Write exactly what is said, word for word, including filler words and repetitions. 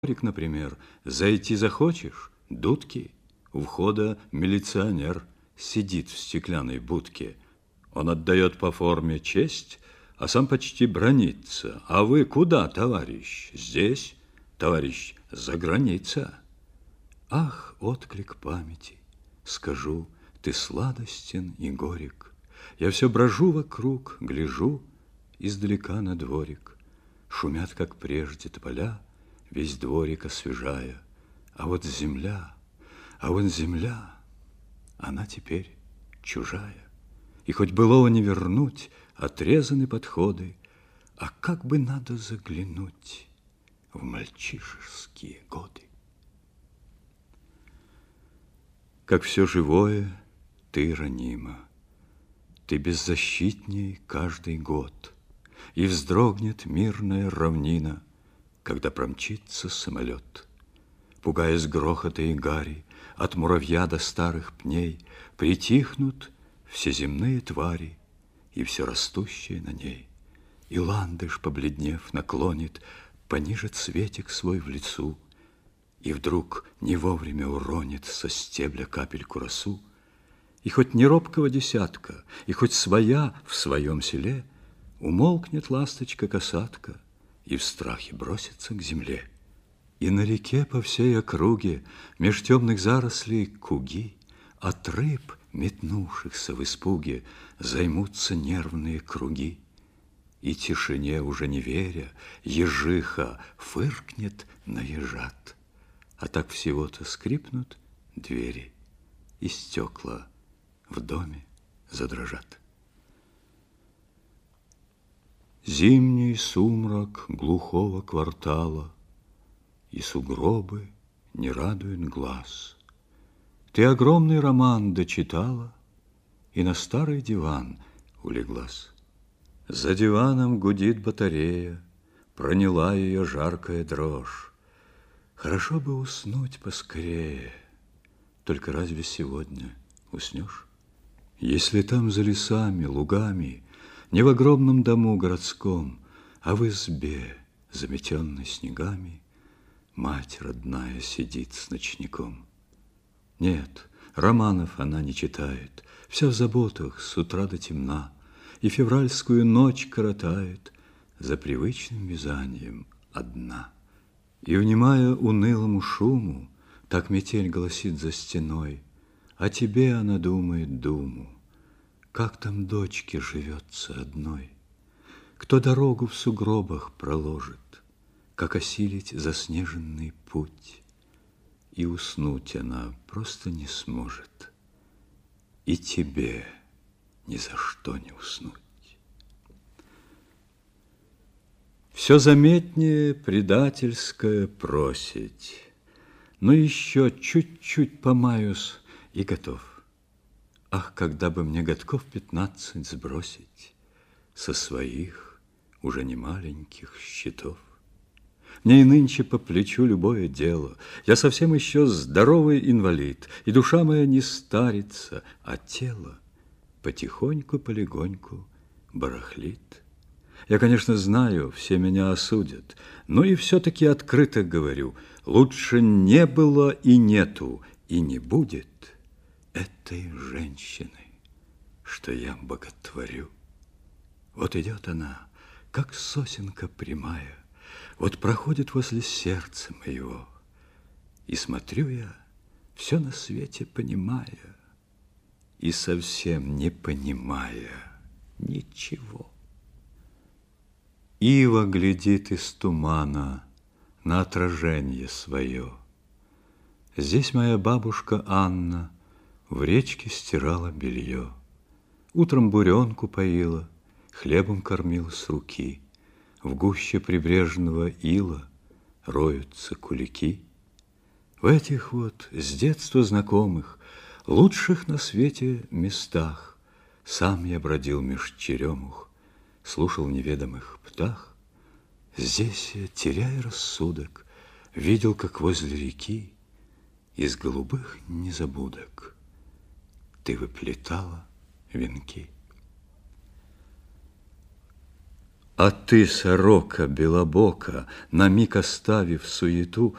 дворик, например, зайти захочешь, дудки, у входа милиционер сидит в стеклянной будке. Он отдает по форме честь, а сам почти бранится. А вы куда, товарищ? Здесь, товарищ, за граница. Ах, отклик памяти, скажу, ты сладостен и горек. Я все брожу вокруг, гляжу издалека на дворик. Шумят, как прежде, тополя, весь дворик освежая. А вот земля, а вот земля, она теперь чужая. И хоть былого не вернуть, отрезаны подходы, а как бы надо заглянуть в мальчишеские годы. Как все живое, ты ранима, ты беззащитней каждый год, и вздрогнет мирная равнина, когда промчится самолет. Пугаясь грохота и гари, от муравья до старых пней притихнут все земные твари и все растущее на ней. И ландыш, побледнев, наклонит пониже цветик свой в лицу, и вдруг не вовремя уронит со стебля капельку росу. И хоть не робкого десятка, и хоть своя в своем селе, умолкнет ласточка-косатка и в страхе бросится к земле. И на реке по всей округе меж темных зарослей куги от рыб, метнувшихся в испуге, займутся нервные круги. И тишине уже не веря, ежиха фыркнет на ежат. А так всего-то скрипнут двери, и стекла в доме задрожат. Зимний сумрак глухого квартала и сугробы не радуют глаз. Ты огромный роман дочитала и на старый диван улеглась. За диваном гудит батарея, проняла ее жаркая дрожь. Хорошо бы уснуть поскорее, только разве сегодня уснешь? Если там за лесами, лугами, не в огромном дому городском, а в избе, заметенной снегами, мать родная сидит с ночником. Нет, романов она не читает, вся в заботах с утра до темна, и февральскую ночь коротает за привычным вязанием одна. И, внимая унылому шуму, так метель гласит за стеной, о тебе она думает думу, как там дочке живется одной, кто дорогу в сугробах проложит, как осилить заснеженный путь. И уснуть она просто не сможет, и тебе ни за что не уснуть. Все заметнее предательское просить, но еще чуть-чуть помаюсь и готов. Ах, когда бы мне годков пятнадцать сбросить со своих уже не маленьких счетов. Мне и нынче по плечу любое дело. Я совсем еще здоровый инвалид, и душа моя не старится, а тело потихоньку-полегоньку барахлит. Я, конечно, знаю, все меня осудят, но и все-таки открыто говорю, лучше не было и нету, и не будет этой женщины, что я боготворю. Вот идет она, как сосенка прямая, вот проходит возле сердца моего, и смотрю я, все на свете понимая, и совсем не понимая ничего. Ива глядит из тумана на отражение свое. Здесь моя бабушка Анна в речке стирала белье. Утром буренку поила, хлебом кормила с руки. В гуще прибрежного ила роются кулики. В этих вот с детства знакомых, лучших на свете местах сам я бродил меж черемух, слушал неведомых птах. Здесь я, теряя рассудок, видел, как возле реки из голубых незабудок ты выплетала венки. А ты, сорока белобока, на миг оставив суету,